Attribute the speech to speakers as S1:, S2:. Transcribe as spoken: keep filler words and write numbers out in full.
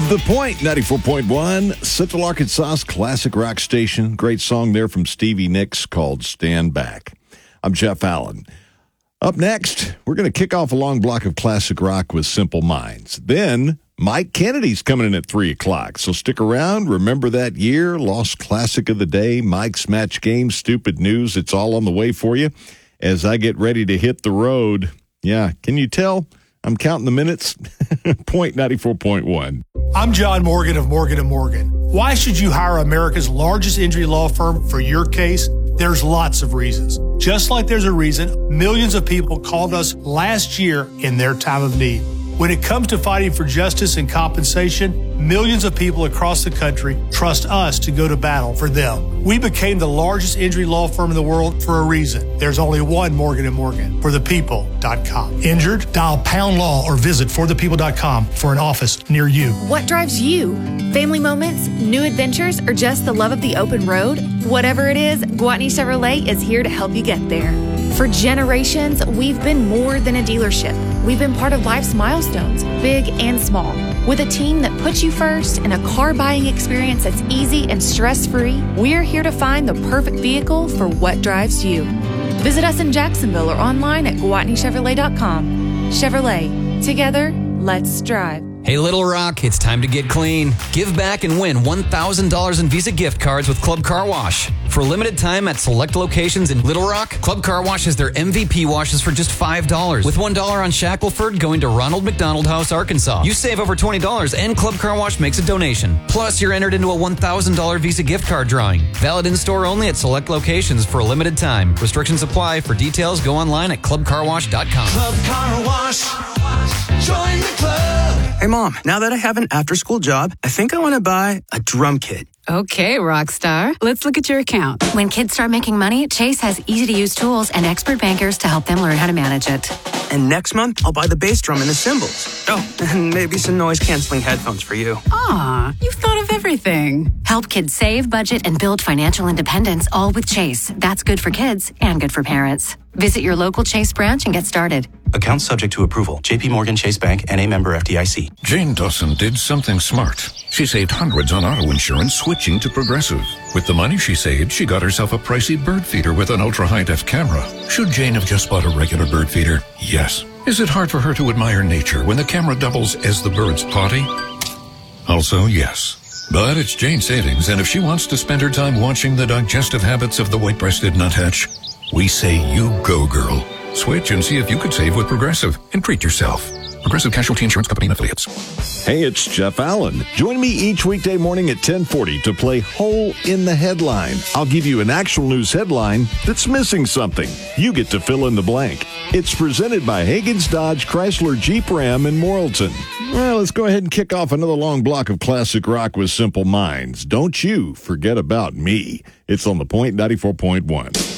S1: The Point, ninety-four point one, Central Arkansas's classic rock station. Great song there from Stevie Nicks called Stand Back. I'm Jeff Allen. Up next, we're going to kick off a long block of classic rock with Simple Minds. Then, Mike Kennedy's coming in at three o'clock. So stick around. Remember that year, Lost Classic of the Day, Mike's Match Game, Stupid News. It's all on the way for you as I get ready to hit the road. Yeah, can you tell? I'm counting the minutes. Point ninety-four point one.
S2: I'm John Morgan of Morgan and Morgan. Why should you hire America's largest injury law firm for your case? There's lots of reasons. Just like there's a reason millions of people called us last year in their time of need. When it comes to fighting for justice and compensation, millions of people across the country trust us to go to battle for them. We became the largest injury law firm in the world for a reason. There's only one Morgan and Morgan, for the people dot com. Injured? Dial pound law or visit for the people dot com for an office near you.
S3: What drives you? Family moments, new adventures, or just the love of the open road? Whatever it is, Gwatney Chevrolet is here to help you get there. For generations, we've been more than a dealership. We've been part of life's milestones, big and small. With a team that puts you first and a car buying experience that's easy and stress-free, we're here to find the perfect vehicle for what drives you. Visit us in Jacksonville or online at Gwatney Chevrolet dot com. Chevrolet, together, let's drive.
S4: Hey, Little Rock, it's time to get clean. Give back and win one thousand dollars in Visa gift cards with Club Car Wash. For a limited time at select locations in Little Rock, Club Car Wash has their M V P washes for just five dollars, with one dollar on Shackelford going to Ronald McDonald House, Arkansas. You save over twenty dollars and Club Car Wash makes a donation. Plus, you're entered into a one thousand dollars Visa gift card drawing. Valid in-store only at select locations for a limited time. Restrictions apply. For details, go online at club car wash dot com.
S5: Club Car Wash. Join the club.
S6: Hey, Mom, now that I have an after-school job, I think I want to buy a drum kit.
S7: Okay, rock star. Let's look at your account.
S8: When kids start making money, Chase has easy-to-use tools and expert bankers to help them learn how to manage it.
S6: And next month, I'll buy the bass drum and the cymbals. Oh, and maybe some noise-canceling headphones for you.
S7: Aw, you've thought of everything.
S8: Help kids save, budget, and build financial independence, all with Chase. That's good for kids and good for parents. Visit your local Chase branch and get started.
S9: Account subject to approval. J P Morgan Chase Bank, N A member F D I C.
S10: Jane Dawson did something smart. She saved hundreds on auto insurance switching to Progressive. With the money she saved, she got herself a pricey bird feeder with an ultra-high-def camera. Should Jane have just bought a regular bird feeder? Yes. Is it hard for her to admire nature when the camera doubles as the bird's potty? Also, yes. But it's Jane's savings, and if she wants to spend her time watching the digestive habits of the white-breasted nuthatch, we say you go, girl. Switch and see if you could save with Progressive and treat yourself. Progressive Casualty Insurance Company and Affiliates.
S1: Hey, it's Jeff Allen. Join me each weekday morning at ten forty to play Hole in the Headline. I'll give you an actual news headline that's missing something. You get to fill in the blank. It's presented by Hagen's Dodge, Chrysler, Jeep Ram, and Morrilton. Well, let's go ahead and kick off another long block of classic rock with Simple Minds. Don't you forget about me. It's on the Point ninety-four point one.